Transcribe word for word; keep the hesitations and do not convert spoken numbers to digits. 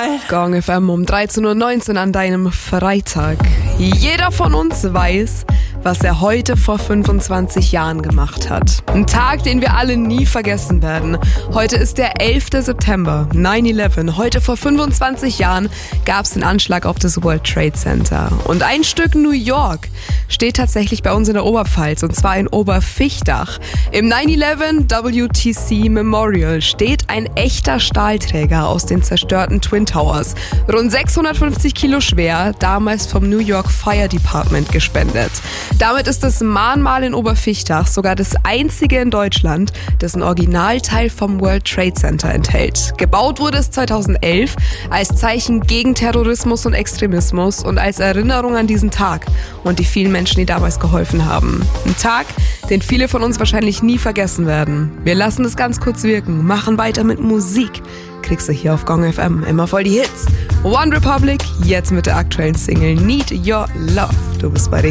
night. Gong F M um dreizehn Uhr neunzehn an deinem Freitag. Jeder von uns weiß, was er heute vor fünfundzwanzig Jahren gemacht hat. Ein Tag, den wir alle nie vergessen werden. Heute ist der elfter September, neun elf. Heute vor fünfundzwanzig Jahren gab es den Anschlag auf das World Trade Center. Und ein Stück New York steht tatsächlich bei uns in der Oberpfalz, und zwar in Oberfichtach. Im neun elf W T C Memorial steht ein echter Stahlträger aus den zerstörten Twin Towers. Rund sechshundertfünfzig Kilo schwer, damals vom New York Fire Department gespendet. Damit ist das Mahnmal in Oberfichtach sogar das einzige in Deutschland, das ein Originalteil vom World Trade Center enthält. Gebaut wurde es zweitausendelf als Zeichen gegen Terrorismus und Extremismus und als Erinnerung an diesen Tag und die vielen Menschen, die damals geholfen haben. Ein Tag, den viele von uns wahrscheinlich nie vergessen werden. Wir lassen es ganz kurz wirken, machen weiter mit Musik. Kriegst du hier auf Gong F M immer voll die Hits. One Republic, jetzt mit der aktuellen Single Need Your Love. Du bist bei den